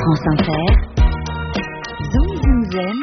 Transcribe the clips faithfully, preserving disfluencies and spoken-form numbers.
France Inter, Zoom Zoom Zen,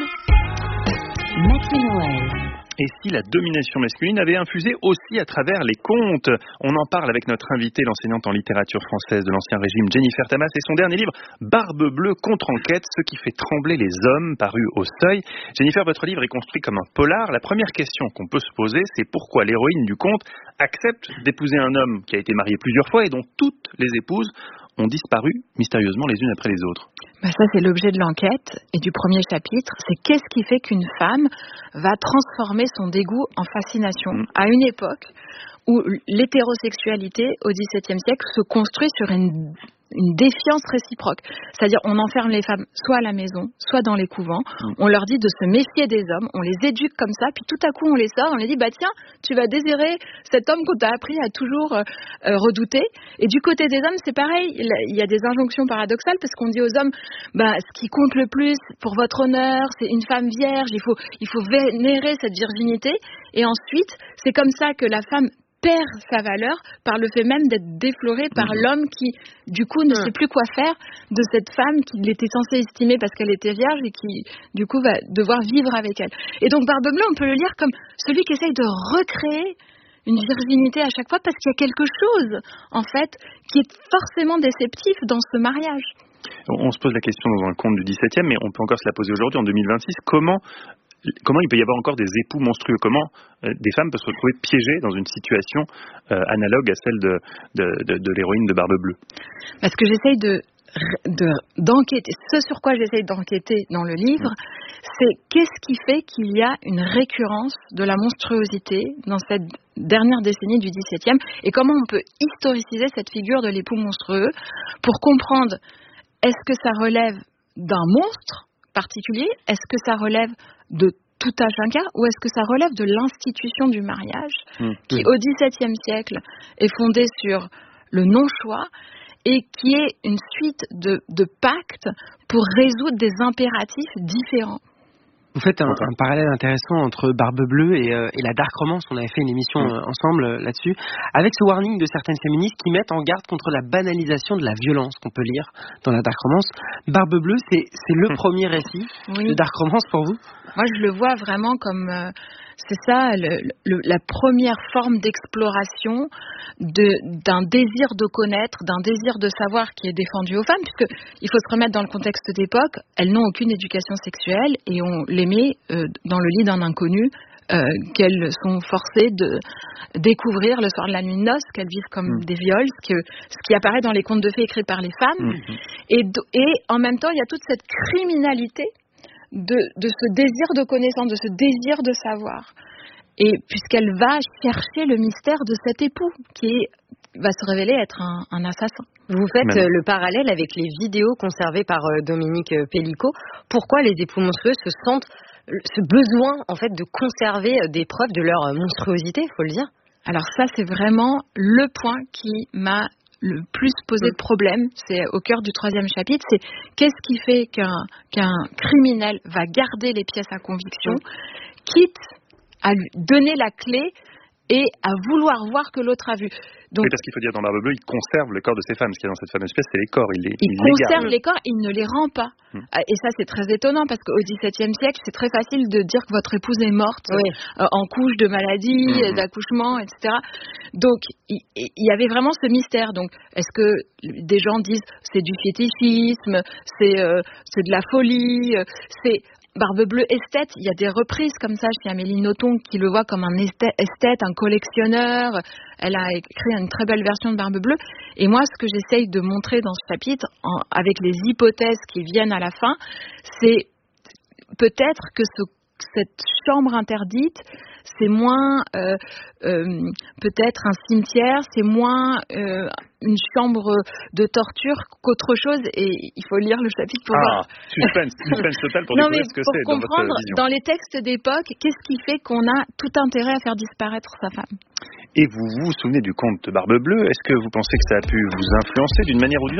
Mathieu Noël. Et si la domination masculine avait infusé aussi à travers les contes? On en parle avec notre invitée, l'enseignante en littérature française de l'Ancien Régime, Jennifer Tamas, et son dernier livre, Barbe Bleue contre-enquête, ce qui fait trembler les hommes, paru au Seuil. Jennifer, votre livre est construit comme un polar. La première question qu'on peut se poser, c'est pourquoi l'héroïne du conte accepte d'épouser un homme qui a été marié plusieurs fois et dont toutes les épouses ont disparu mystérieusement les unes après les autres. Ben ça, c'est l'objet de l'enquête et du premier chapitre. C'est qu'est-ce qui fait qu'une femme va transformer son dégoût en fascination mmh. à une époque où l'hétérosexualité au dix-septième siècle se construit sur une, une défiance réciproque. C'est-à-dire on enferme les femmes soit à la maison, soit dans les couvents. Mmh. On leur dit de se méfier des hommes, on les éduque comme ça, puis tout à coup on les sort, on les dit bah tiens, tu vas désirer cet homme qu'on t'a appris à toujours euh, redouter. Et du côté des hommes, c'est pareil. Il y a des injonctions paradoxales parce qu'on dit aux hommes bah ce qui compte le plus pour votre honneur, c'est une femme vierge. Il faut il faut vénérer cette virginité. Et ensuite, c'est comme ça que la femme perd sa valeur par le fait même d'être déflorée par mmh. l'homme qui, du coup, ne mmh. sait plus quoi faire de cette femme qu'il était censé estimer parce qu'elle était vierge et qui, du coup, va devoir vivre avec elle. Et donc, Barbe Bleue, on peut le lire comme celui qui essaye de recréer une virginité à chaque fois parce qu'il y a quelque chose, en fait, qui est forcément déceptif dans ce mariage. On se pose la question dans un conte du dix-septième, mais on peut encore se la poser aujourd'hui, en deux mille vingt-six. Comment... Comment il peut y avoir encore des époux monstrueux? Comment euh, des femmes peuvent se retrouver piégées dans une situation euh, analogue à celle de, de, de, de l'héroïne de Barbe Bleue? Parce que j'essaye de, de, d'enquêter, ce sur quoi j'essaye d'enquêter dans le livre, mmh. c'est qu'est-ce qui fait qu'il y a une récurrence de la monstruosité dans cette dernière décennie du dix-septième et comment on peut historiciser cette figure de l'époux monstrueux pour comprendre est-ce que ça relève d'un monstre particulier, est-ce que ça relève de tout à chacun ou est-ce que ça relève de l'institution du mariage mmh. qui au dix-septième siècle est fondée sur le non-choix et qui est une suite de, de pactes pour résoudre des impératifs différents. Vous faites un, un parallèle intéressant entre Barbe Bleue et, euh, et la Dark Romance. On avait fait une émission euh, ensemble euh, là-dessus, avec ce warning de certaines féministes qui mettent en garde contre la banalisation de la violence qu'on peut lire dans la Dark Romance. Barbe Bleue, c'est, c'est le premier récit oui. de Dark Romance pour vous? Moi, je le vois vraiment comme... Euh, c'est ça, le, le, la première forme d'exploration de, d'un désir de connaître, d'un désir de savoir qui est défendu aux femmes, puisque il faut se remettre dans le contexte d'époque, elles n'ont aucune éducation sexuelle et on les met euh, dans le lit d'un inconnu euh, qu'elles sont forcées de découvrir le soir de la nuit de noces, qu'elles vivent comme mmh. des viols, ce, que, ce qui apparaît dans les contes de fées écrits par les femmes. Mmh. Et, et en même temps, il y a toute cette criminalité De, de ce désir de connaissance, de ce désir de savoir. Et puisqu'elle va chercher le mystère de cet époux qui est, va se révéler être un, un assassin. Vous faites Même. le parallèle avec les vidéos conservées par Dominique Pellicot. Pourquoi les époux monstrueux se sentent ce besoin en fait de conserver des preuves de leur monstruosité, il faut le dire? Alors ça, c'est vraiment le point qui m'a le plus posé de problème, c'est au cœur du troisième chapitre, c'est qu'est-ce qui fait qu'un, qu'un criminel va garder les pièces à conviction, quitte à lui donner la clé et à vouloir voir que l'autre a vu. Donc, oui, parce qu'il faut dire dans Barbe Bleue, il conserve le corps de ces femmes. Ce qu'il y a dans cette fameuse pièce, c'est les corps. Il, les, il, il conserve les, les corps, il ne les rend pas. Hum. Et ça, c'est très étonnant parce qu'au dix-septième siècle, c'est très facile de dire que votre épouse est morte oui. euh, en couche de maladie, hum. d'accouchement, et cetera. Donc, il, il y avait vraiment ce mystère. Donc, est-ce que des gens disent c'est du fétichisme, c'est, euh, c'est de la folie, euh, c'est... Barbe Bleue esthète, il y a des reprises comme ça chez Amélie Nothomb qui le voit comme un esthète, un collectionneur. Elle a écrit une très belle version de Barbe Bleue. Et moi, ce que j'essaye de montrer dans ce chapitre, en, avec les hypothèses qui viennent à la fin, c'est peut-être que ce, cette chambre interdite, c'est moins euh, euh, peut-être un cimetière, c'est moins euh, une chambre de torture qu'autre chose. Et il faut lire le chapitre pour ah, voir. Suspense, suspense total pour non, découvrir mais ce que pour c'est comprendre, dans votre vision. Dans les textes d'époque, qu'est-ce qui fait qu'on a tout intérêt à faire disparaître sa femme? Et vous vous souvenez du conte de Barbe Bleue? Est-ce que vous pensez que ça a pu vous influencer d'une manière ou d'une autre?